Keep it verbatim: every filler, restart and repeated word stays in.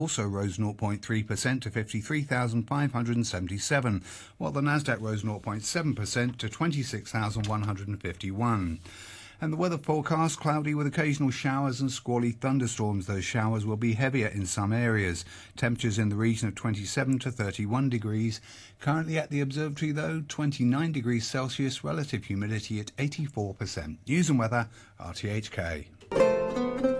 also rose zero point three percent to fifty-three thousand five hundred seventy-seven, while the Nasdaq rose zero point seven percent to twenty-six thousand one hundred fifty-one. And the weather forecast, cloudy with occasional showers and squally thunderstorms. Those showers will be heavier in some areas. Temperatures in the region of twenty-seven to thirty-one degrees. Currently at the observatory, though, twenty-nine degrees Celsius, relative humidity at eighty-four percent. News and weather, R T H K.